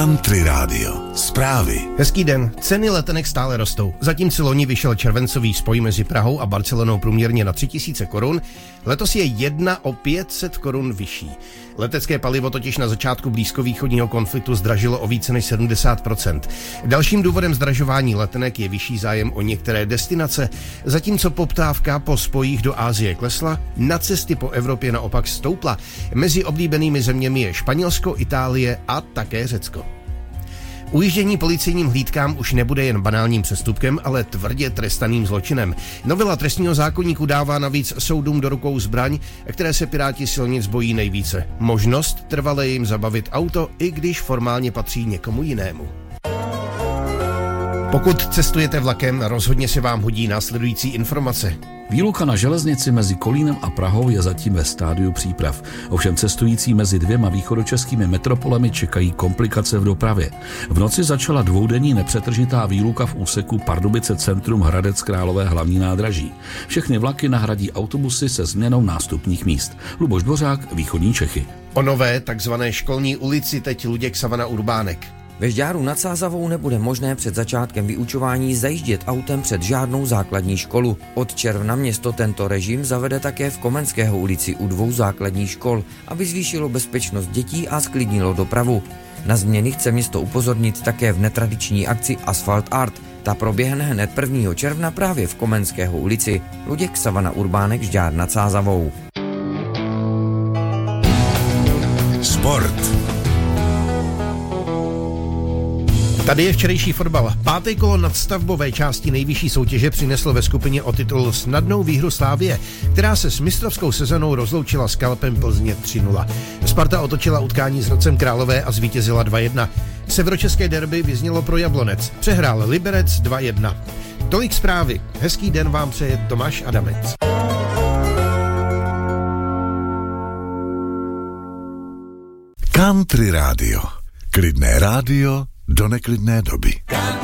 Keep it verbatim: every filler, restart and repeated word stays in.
Country Radio. Zprávy. Hezký den. Ceny letenek stále rostou. Zatímco loni vyšel červencový spoj mezi Prahou a Barcelonou průměrně na tři tisíce korun, letos je jedna o pět set korun vyšší. Letecké palivo totiž na začátku blízkovýchodního konfliktu zdražilo o více než sedmdesát procent. Dalším důvodem zdražování letenek je vyšší zájem o některé destinace, zatímco poptávka po spojích do Asie klesla, na cesty po Evropě naopak stoupla. Mezi oblíbenými zeměmi je Španělsko, Itálie a také Řecko. Ujíždění policejním hlídkám už nebude jen banálním přestupkem, ale tvrdě trestaným zločinem. Novela trestního zákoníku dává navíc soudům do rukou zbraň, které se piráti silnic bojí nejvíce. Možnost trvale jim zabavit auto, i když formálně patří někomu jinému. Pokud cestujete vlakem, rozhodně se vám hodí následující informace. Výluka na železnici mezi Kolínem a Prahou je zatím ve stádiu příprav. Ovšem cestující mezi dvěma východočeskými metropolemi čekají komplikace v dopravě. V noci začala dvoudenní nepřetržitá výluka v úseku Pardubice centrum Hradec Králové hlavní nádraží. Všechny vlaky nahradí autobusy se změnou nástupních míst. Luboš Dvořák, Východní Čechy. O nové takzvané školní ulici teď Luděk Savana Urbánek. Ve Žďáru nad Sázavou nebude možné před začátkem vyučování zajíždět autem před žádnou základní školu. Od června město tento režim zavede také v Komenského ulici u dvou základních škol, aby zvýšilo bezpečnost dětí a sklidnilo dopravu. Na změny chce město upozornit také v netradiční akci Asphalt Art. Ta proběhne hned prvního června právě v Komenského ulici. Luděk Savana Urbánek, Žďár nad Sázavou. Sport. Tady je včerejší fotbal. Páté kolo nadstavbové části nejvyšší soutěže přineslo ve skupině o titul snadnou výhru Slavie, která se s mistrovskou sezónou rozloučila s Kalpem Plzně tři nula. Sparta otočila utkání s Hradcem Králové a zvítězila dva jedna. Severočeské derby vyznělo pro Jablonec. Přehrál Liberec dva jedna. Tolik zprávy. Hezký den vám přeje Tomáš Adamec. Country Radio. Klidné rádio do neklidné doby.